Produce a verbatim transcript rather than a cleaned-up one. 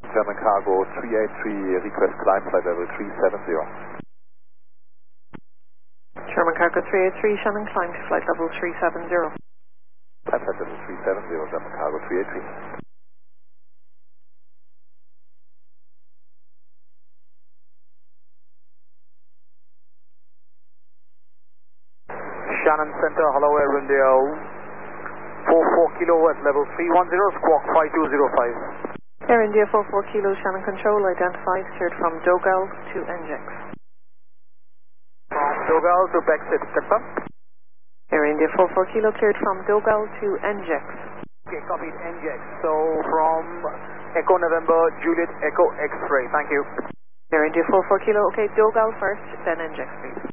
German Cargo three eight three, request climb flight level three seven zero. German Cargo three eight three, Shannon, climb to flight level three seven zero. Climb flight level three seven zero, German Cargo three eight three. Shannon Center, hello Air India, four four kilo at level three one zero, squawk five two zero five. Air India four four kilo, Shannon Control, identified, cleared from Dogal to N J X. From Dogal to Bexit, confirm? Air India four four kilo, cleared from Dogal to N J X. Okay, copied, N J X. So from Echo November, Juliet, Echo X-ray, thank you. Air India four four kilo, okay, Dogal first, then N J X please.